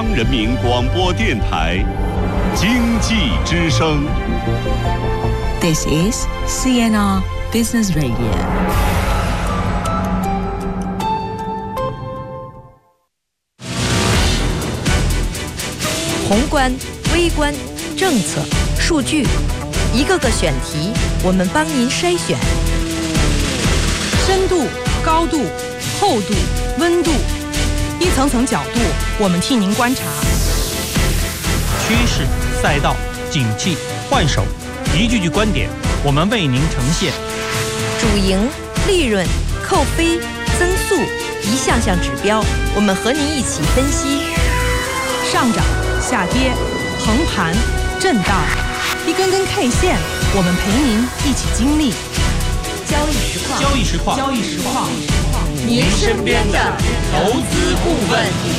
央人民广播电台经济之声。 This is CNR Business Radio。 宏观、微观、政策、数据，一个个选题，我们帮您筛选。 深度、高度、厚度、温度，一层层角度，我们替您观察。 趋势、赛道、景气、换手，一句句观点，我们为您呈现。 主营、利润、扣非、增速，一项项指标，我们和您一起分析。 上涨、下跌、横盘、震荡，一根根 K 线，我们陪您一起经历。 交易实况， 交易实况， 交易实况， 您身边的投资顾问。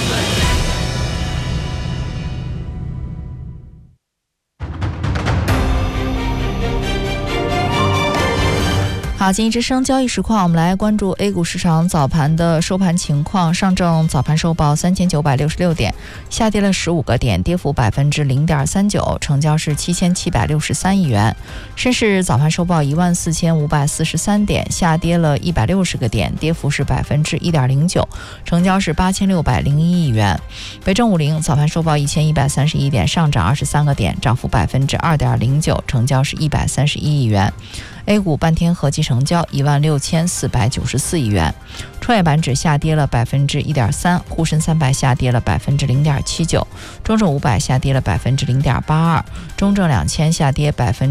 好，经济之声交易实况，我们来关注 A 股市场早盘的收盘情况。上证早盘收报3966点，下跌了15个点，跌幅0.39%，成交是7763亿元。深市早盘收报14543点，下跌了160个点，跌幅是1.09%，成交是8601亿元。北证50早盘收报1131点，上涨23个点，涨幅2.09%，成交是131亿元。A 股半天合计成交16494亿元，创业板指下跌了1.3%，沪深300下跌了0.79%，中证500下跌了0.82%，中证2000下跌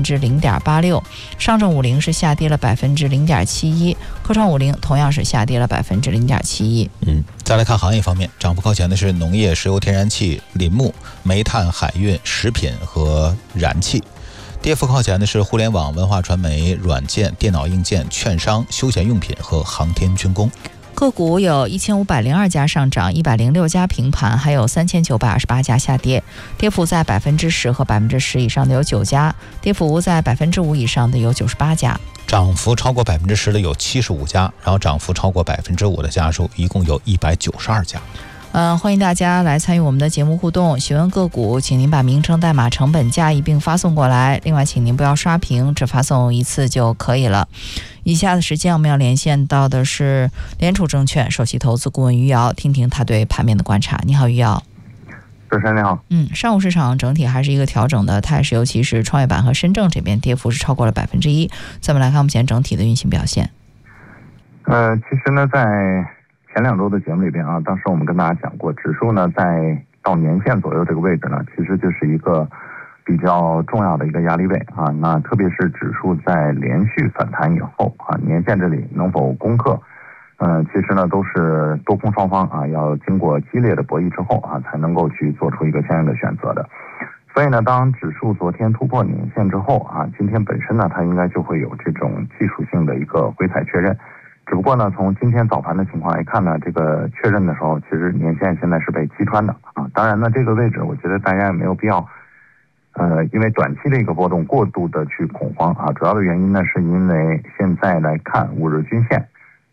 0.86%，上证50是下跌了0.71%，科创50同样是下跌了0.71%。 再来看行业方面，涨幅靠前的是农业、石油、天然气、林木、煤炭、海运、食品和燃气。跌幅靠前的是互联网、文化传媒、软件、电脑硬件、券商、休闲用品和航天军工。 个股有1502家上涨，106家平盘，还有3928家下跌。跌幅在10%和10%以上的有9家，跌幅在5%以上的有98家。 涨幅超过10%的有75家，然后涨幅超过5%的家数一共有192家。 欢迎大家来参与我们的节目互动，询问个股，请您把名称、代码、成本价一并发送过来。另外，请您不要刷屏，只发送一次就可以了。以下的时间，我们要连线到的是联储证券首席投资顾问于瑶，听听他对盘面的观察。你好，于瑶。 主持人你好。 上午市场整体还是一个调整的态势，尤其是创业板和深证这边跌幅是超过了1%。咱们来看目前整体的运行表现。 其实呢，在前2周的节目里边啊，当时我们跟大家讲过，指数呢在到年线左右这个位置呢，其实就是一个比较重要的一个压力位啊。那特别是指数在连续反弹以后啊，年线这里能否攻克，其实呢都是多空双方啊要经过激烈的博弈之后啊，才能够去做出一个相应的选择的。所以呢，当指数昨天突破年线之后啊，今天本身呢它应该就会有这种技术性的一个回踩确认。只不过呢，从今天早盘的情况来看呢，这个确认的时候，其实年线现在是被击穿的啊。当然呢，这个位置我觉得大家也没有必要，因为短期的一个波动过度的去恐慌啊。主要的原因呢，是因为现在来看5日均线